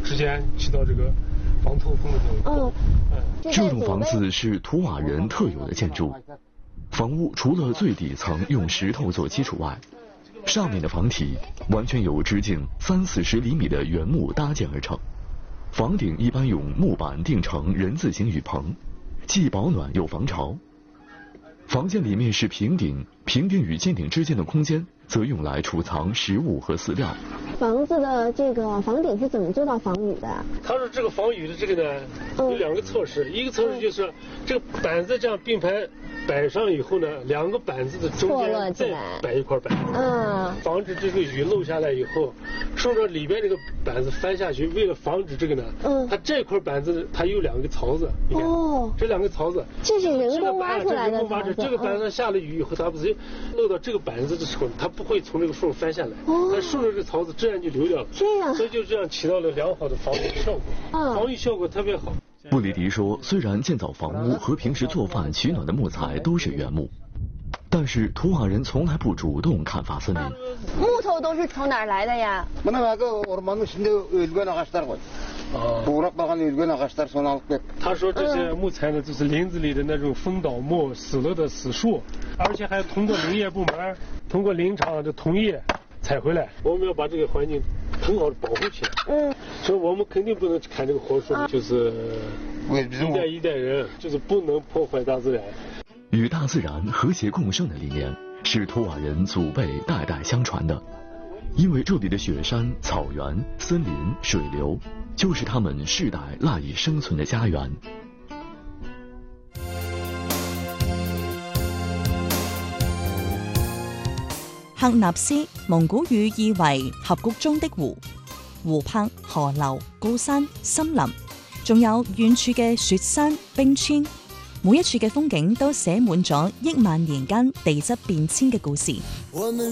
之间起到这个防透风的作用。 这栋房子是图瓦人特有的建筑，房屋除了最底层用石头做基础外，上面的房体完全由直径30-40厘米的原木搭建而成。房顶一般用木板钉成人字形雨棚，既保暖又防潮。房间里面是平顶，平顶与尖顶之间的空间则用来储藏食物和饲料。 房子的这个房顶是怎么做到防雨的？ 他说这个防雨的这个呢，有2个措施，一个措施就是这个板子这样并排摆上以后呢，2个板子的中间再摆一块板子，防止这个雨漏下来以后，顺着里边这个板子翻下去。为了防止这个呢，它这块板子它有2个槽子，你看，这2个槽子， 这是人工挖出来的槽子。 这个板子下了雨以后，它不是漏到这个板子的时候，它不会从这个缝翻下来，它顺着这个槽子自然就流掉了。 这样， 所以就这样起到了良好的防雨效果，防雨效果特别好。 布里迪说，虽然建造房屋和平时做饭取暖的木材都是原木，但是图瓦人从来不主动砍伐森林。 木头都是从哪儿来的呀？ 他说这些木材呢，就是林子里的那种风倒木、死了的死树，而且还通过林业部门、通过林场的同意采回来。我们要把这个环境很好的保护起来。所以我们肯定不能砍这个活树，就是一代一代人，就是不能破坏大自然。 与大自然和谐共生的理念是图瓦人祖辈代代相传的，因为这里的雪山、草原、森林、水流，就是他们世代赖以生存的家园。 喀納斯蒙古語意為峽谷中的湖，湖泊、河流、高山、森林，仲有遠處嘅雪山、冰川，每一處嘅風景都寫滿咗億萬年間地質變遷嘅故事。